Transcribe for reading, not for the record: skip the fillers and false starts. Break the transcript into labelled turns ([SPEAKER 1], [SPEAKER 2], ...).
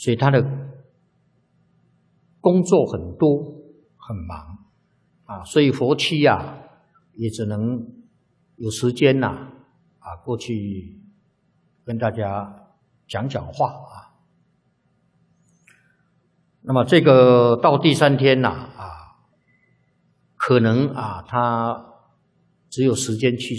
[SPEAKER 1] 所以他的工作很多，很忙啊，所以佛七啊也只能有时间呐过去跟大家讲讲话啊。那么这个到第3天呐可能他只有时间去